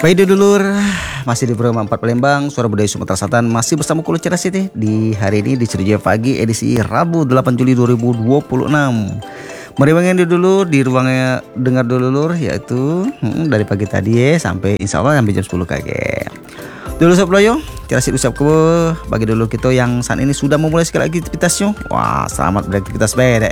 Baik dulur, masih di program 4 Palembang, Suara Budaya Sumatera Selatan. Masih bersama Kulo Cerdas City di hari ini di Ceria Pagi edisi Rabu 8 Juli 2026. Mari bangun dulu di ruangnya dengar dulur, yaitu dari pagi tadi sampai insya Allah sampai jam 10 kakek. Dulu sob loyo, Cerdas City ucap ke bagi dulur kita yang saat ini sudah memulai segala aktivitasnya. Wah, selamat beraktivitas beda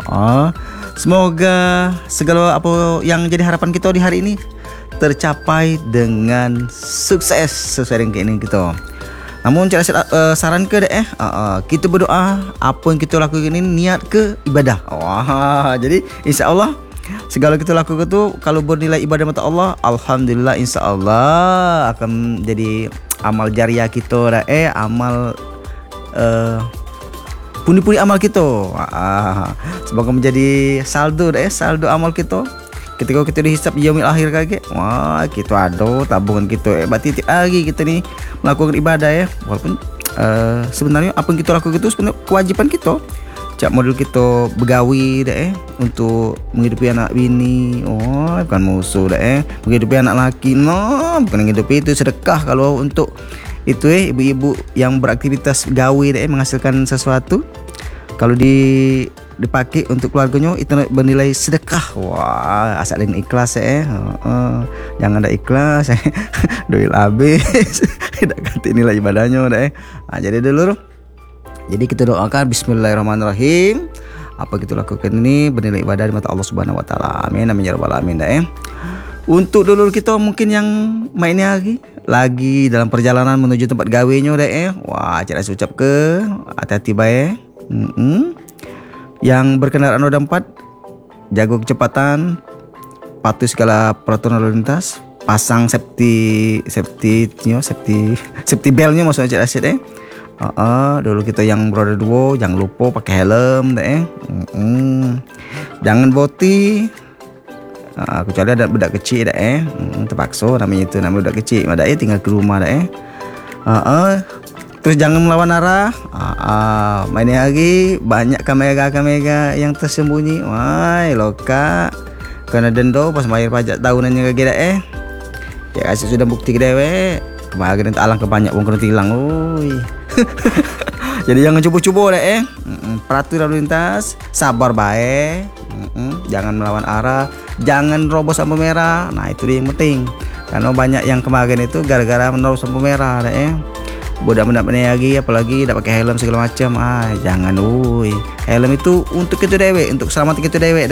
Semoga segala apa yang jadi harapan kita di hari ini tercapai dengan sukses sesuai dengan keinginan kita. Namun cara saran ke kita berdoa apa yang kita lakukan ini niat ke ibadah. Wah, jadi insya Allah segala kita lakukan itu kalau bernilai ibadah mata Allah, alhamdulillah insya Allah akan jadi amal jariah kita amal pundi-pundi amal kita. Semoga menjadi saldo saldo amal kita. Ketika kita dihisap yaumil akhir kakek, wah kita ada tabungan kita berarti tiap hari kita ni melakukan ibadah walaupun sebenarnya apa yang kita lakukan itu sebenarnya kewajiban kita. Cak model kita begawi untuk menghidupi anak bini, bukan musuh menghidupi anak laki, bukan menghidupi itu sedekah. Kalau untuk itu ibu-ibu yang beraktivitas gawe menghasilkan sesuatu, kalau dipakai untuk keluarganya itu bernilai sedekah. Wah, asal dengan ikhlas jangan ada ikhlas doil habis tidak ganti nilai ibadahnya jadi dulu. Jadi kita doakan bismillahirrahmanirrahim, apa kita lakukan ini bernilai ibadah di mata Allah Subhanahu wa taala. Amin amin ya rabbal alamin Untuk dulur kita mungkin yang mainnya lagi dalam perjalanan menuju tempat gawenya wah, cara ucap ke hati-hati baik. Yang berkendaraan roda 4 jago kecepatan, patuhi segala peraturan lalu lintas, pasang safety beltnya maksudnya cek aset dulu kita yang roda 2 jangan lupa pakai helm jangan boti kecuali ada budak kecil terpaksa namanya itu, namanya budak kecil tinggal ke rumah terus jangan melawan arah. Mainnya lagi banyak kamera yang tersembunyi. Wah, loka kena denda pas bayar pajak tahunannya kagak ya kasih sudah bukti dewe kemarin alang kebanyak wong kena tilang. Jadi jangan cubu-cubu peraturan lalu lintas, sabar baik, jangan melawan arah, jangan robos lampu merah. Nah itu dia yang penting, karena banyak yang kemarin itu gara-gara menerobos lampu merah budak-budak lagi, apalagi tidak pakai helm segala macam. Jangan helm itu untuk kita dewe, untuk selamat kita dewe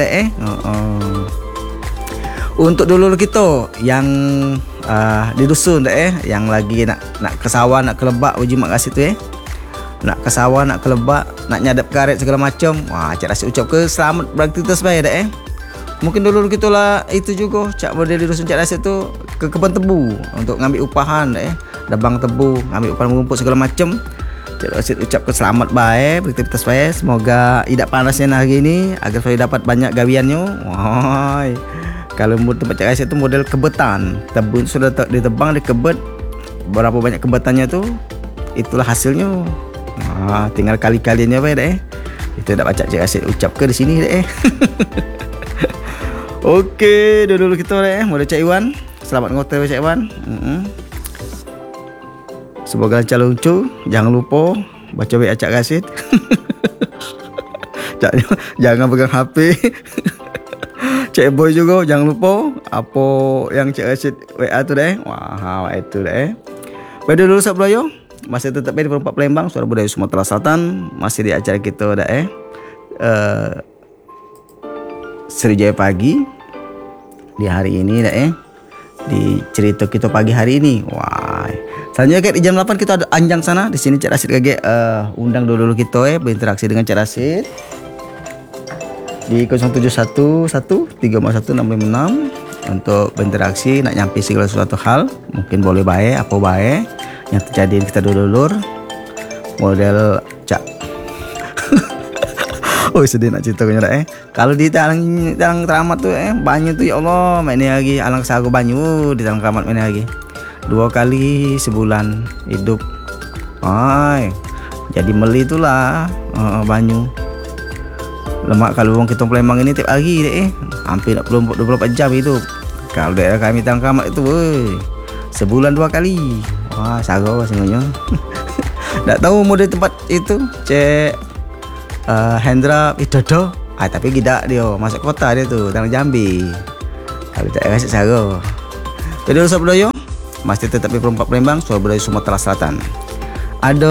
Untuk dulu kita yang di dusun yang lagi nak ke sawah, nak ke lebak uji mak kasih tu nak ke sawah, nak ke lebak, nak nyadap karet segala macam. Wah, cak rasa ucap ke selamat beraktivitas baik Mungkin dulu kita lah itu juga cak model di dusun cak rasa tu ke kebun tebu untuk ngambil upahan dabang tebu, ngambil upahan mengumpul segala macam. Cak rasa ucap ke selamat baik beraktivitas baik. Semoga tidak panasnya hari ini agar saya dapat banyak gawiannya. Wah, kalau tempat cak rasa itu model kebetan, tebu sudah ditebang, dikebet, berapa banyak kebetannya tu itulah hasilnya. Tinggal kali-kalinya itu dak baca cak rasa ucap ke di sini Oke, dulu kita model Cak Iwan. Selamat ngotel Cak Iwan. Semoga lancar lucu. Jangan lupa baca WA Cak Rasid. Jangan pegang HP. Cak Boy juga jangan lupa apa yang Cak Rasid WA tu Wah, itu Baik dulu sahabat Loyo, masih tetap di Perempat Palembang, Suara Budaya Sumatera Selatan. Masih di acara kita Ceria Pagi di hari ini di cerita kita pagi hari ini. Wah, selanjutnya di jam 8 kita ada anjang sana. Di sini Cak Rasid undang dulu kita berinteraksi dengan Cak Rasid di 0711 351 656 untuk berinteraksi, nak nyampi segala sesuatu hal, mungkin boleh baik apa baik yang terjadi kita dulur model Cak sedih nak cerita kalau di dalam keramat tu banyak tu ya Allah, mainnya lagi alang sagu banyu di dalam keramat mainnya lagi 2 kali sebulan hidup. Jadi meli itulah banyu lemak. Kalau orang kita Palembang ini tiap hari hampir 24 jam hidup. Kalau daerah kami dalam keramat itu sebulan 2 kali. Wah, sarau sebenarnya. Tak tahu model tempat itu, Cek Hendra Widodo. Tapi tidak dia, masuk kota dia tu, Tanah Jambi. Kalau tak rasa sarau. Jadi Suara Budaya masih tetap di Perempat Palembang, Suara Budaya Sumatera Selatan. Ada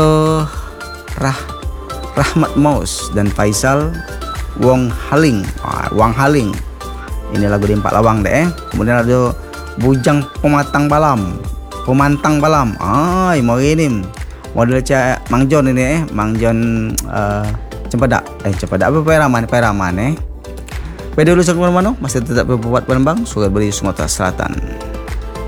Rahmat Maus dan Faisal Wong Haling. Wang Haling. Ini lagu di 4 lawang deh. Kemudian ada Bujang Pemantang Balam. Mau ini model Mang John ini Mang John Cempedak. Apa Peraman Pada dulu mana masih tetap Perempat Palembang, Suara Budaya Sumatera Selatan.